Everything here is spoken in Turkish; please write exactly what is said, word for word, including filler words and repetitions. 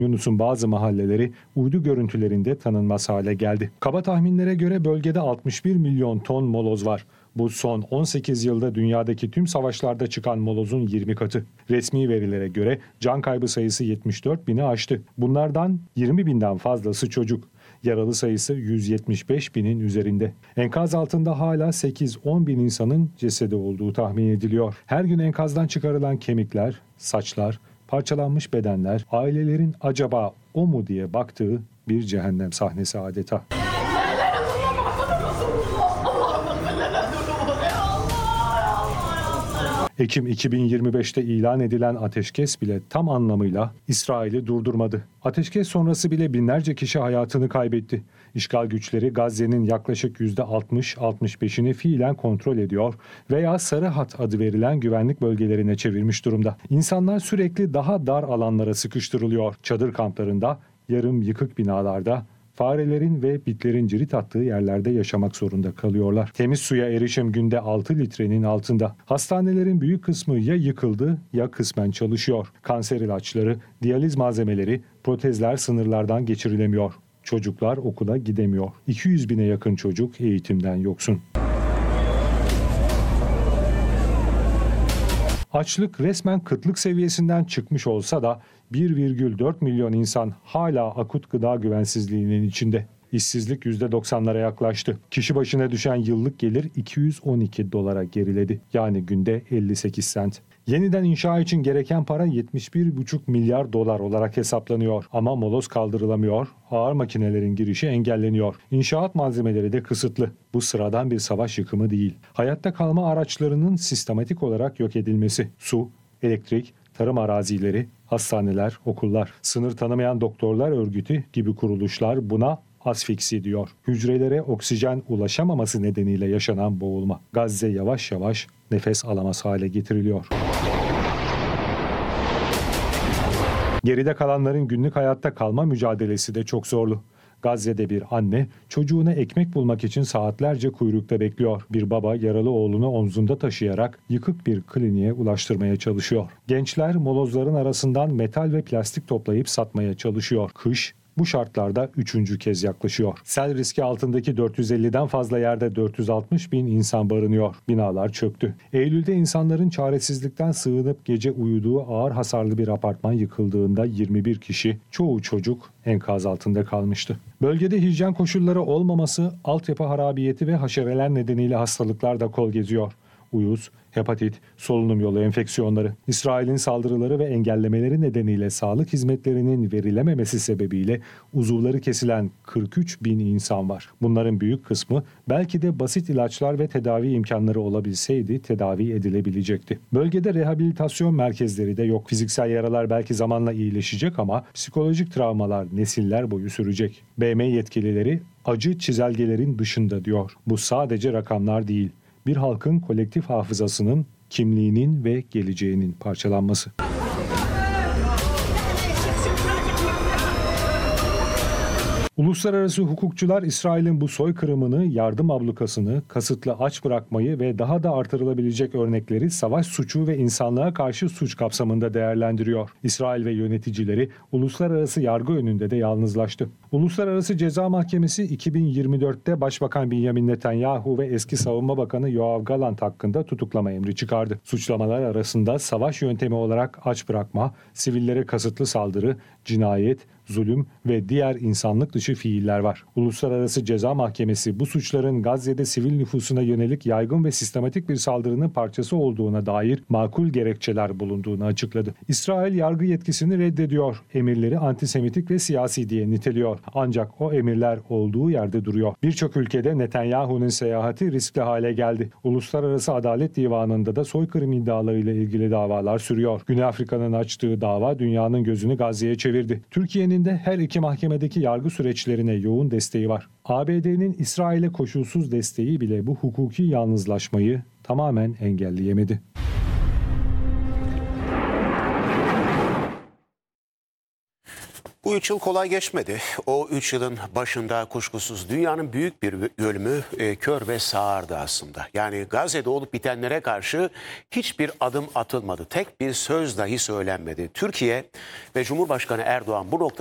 Yunus'un bazı mahalleleri uydu görüntülerinde tanınmaz hale geldi. Kaba tahminlere göre bölgede altmış bir milyon ton moloz var. Bu son on sekiz yılda dünyadaki tüm savaşlarda çıkan molozun yirmi katı. Resmi verilere göre can kaybı sayısı yetmiş dört bini aştı. Bunlardan yirmi binden fazlası çocuk. Yaralı sayısı yüz yetmiş beş binin üzerinde. Enkaz altında hala sekiz on bin insanın cesedi olduğu tahmin ediliyor. Her gün enkazdan çıkarılan kemikler, saçlar, parçalanmış bedenler, ailelerin acaba o mu diye baktığı bir cehennem sahnesi adeta. Ekim iki bin yirmi beşte ilan edilen ateşkes bile tam anlamıyla İsrail'i durdurmadı. Ateşkes sonrası bile binlerce kişi hayatını kaybetti. İşgal güçleri Gazze'nin yaklaşık yüzde altmış altmış beşini fiilen kontrol ediyor veya Sarı Hat adı verilen güvenlik bölgelerine çevirmiş durumda. İnsanlar sürekli daha dar alanlara sıkıştırılıyor. Çadır kamplarında, yarım yıkık binalarda, farelerin ve bitlerin cirit attığı yerlerde yaşamak zorunda kalıyorlar. Temiz suya erişim günde altı litrenin altında. Hastanelerin büyük kısmı ya yıkıldı ya kısmen çalışıyor. Kanser ilaçları, diyaliz malzemeleri, protezler sınırlardan geçirilemiyor. Çocuklar okula gidemiyor. iki yüz bine yakın çocuk eğitimden yoksun. Açlık resmen kıtlık seviyesinden çıkmış olsa da bir virgül dört milyon insan hala akut gıda güvensizliğinin içinde. İşsizlik yüzde doksanlara yaklaştı. Kişi başına düşen yıllık gelir iki yüz on iki dolara geriledi. Yani günde elli sekiz sent. Yeniden inşa için gereken para yetmiş bir buçuk milyar dolar olarak hesaplanıyor. Ama moloz kaldırılamıyor, ağır makinelerin girişi engelleniyor. İnşaat malzemeleri de kısıtlı. Bu sıradan bir savaş yıkımı değil. Hayatta kalma araçlarının sistematik olarak yok edilmesi. Su, elektrik, tarım arazileri, hastaneler, okullar, sınır tanımayan doktorlar örgütü gibi kuruluşlar buna asfiksi diyor. Hücrelere oksijen ulaşamaması nedeniyle yaşanan boğulma. Gazze yavaş yavaş nefes alamaz hale getiriliyor. Geride kalanların günlük hayatta kalma mücadelesi de çok zorlu. Gazze'de bir anne çocuğuna ekmek bulmak için saatlerce kuyrukta bekliyor. Bir baba yaralı oğlunu omzunda taşıyarak yıkık bir kliniğe ulaştırmaya çalışıyor. Gençler molozların arasından metal ve plastik toplayıp satmaya çalışıyor. Kış bu şartlarda üçüncü kez yaklaşıyor. Sel riski altındaki dört yüz elliden fazla yerde dört yüz altmış bin insan barınıyor. Binalar çöktü. Eylül'de insanların çaresizlikten sığınıp gece uyuduğu ağır hasarlı bir apartman yıkıldığında yirmi bir kişi, çoğu çocuk enkaz altında kalmıştı. Bölgede hijyen koşulları olmaması, altyapı harabiyeti ve haşereler nedeniyle hastalıklar da kol geziyor. Uyuz, hepatit, solunum yolu enfeksiyonları, İsrail'in saldırıları ve engellemeleri nedeniyle sağlık hizmetlerinin verilememesi sebebiyle uzuvları kesilen kırk üç bin insan var. Bunların büyük kısmı belki de basit ilaçlar ve tedavi imkanları olabilseydi tedavi edilebilecekti. Bölgede rehabilitasyon merkezleri de yok. Fiziksel yaralar belki zamanla iyileşecek ama psikolojik travmalar nesiller boyu sürecek. B M yetkilileri acı çizelgelerin dışında diyor. Bu sadece rakamlar değil. Bir halkın kolektif hafızasının, kimliğinin ve geleceğinin parçalanması. Uluslararası hukukçular İsrail'in bu soykırımını, yardım ablukasını, kasıtlı aç bırakmayı ve daha da artırılabilecek örnekleri savaş suçu ve insanlığa karşı suç kapsamında değerlendiriyor. İsrail ve yöneticileri uluslararası yargı önünde de yalnızlaştı. Uluslararası Ceza Mahkemesi iki bin yirmi dörtte Başbakan Benjamin Netanyahu ve eski Savunma Bakanı Yoav Gallant hakkında tutuklama emri çıkardı. Suçlamalar arasında savaş yöntemi olarak aç bırakma, sivillere kasıtlı saldırı, cinayet, zulüm ve diğer insanlık dışı fiiller var. Uluslararası Ceza Mahkemesi bu suçların Gazze'de sivil nüfusuna yönelik yaygın ve sistematik bir saldırının parçası olduğuna dair makul gerekçeler bulunduğunu açıkladı. İsrail yargı yetkisini reddediyor. Emirleri antisemitik ve siyasi diye niteliyor. Ancak o emirler olduğu yerde duruyor. Birçok ülkede Netanyahu'nun seyahati riskli hale geldi. Uluslararası Adalet Divanı'nda da soykırım iddialarıyla ilgili davalar sürüyor. Güney Afrika'nın açtığı dava dünyanın gözünü Gazze'ye çevirdi. Türkiye'nin de her iki mahkemedeki yargı süreçlerine yoğun desteği var. A B D'nin İsrail'e koşulsuz desteği bile bu hukuki yalnızlaşmayı tamamen engelleyemedi. Bu üç yıl kolay geçmedi. O üç yılın başında kuşkusuz dünyanın büyük bir bölümü e, kör ve sağırdı aslında. Yani Gazze'de olup bitenlere karşı hiçbir adım atılmadı. Tek bir söz dahi söylenmedi. Türkiye ve Cumhurbaşkanı Erdoğan bu noktada